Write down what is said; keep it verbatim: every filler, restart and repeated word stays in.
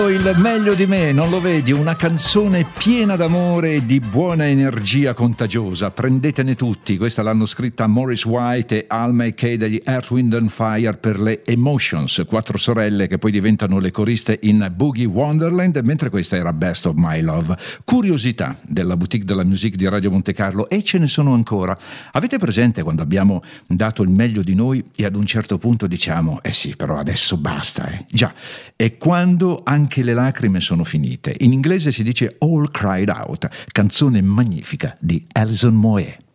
Il meglio di me, non lo vedi? Una canzone piena d'amore e di buona energia contagiosa. Prendetene tutti. Questa l'hanno scritta Maurice White e Al McKay degli Earth, Wind and Fire per le Emotions, quattro sorelle che poi diventano le coriste in Boogie Wonderland, mentre questa era Best of My Love. Curiosità della boutique della musique di Radio Monte Carlo, e ce ne sono ancora. Avete presente quando abbiamo dato il meglio di noi e ad un certo punto diciamo eh sì, però adesso basta, eh? Già, è quando anche che le lacrime sono finite. In inglese si dice All Cried Out, canzone magnifica di Alison Moyet.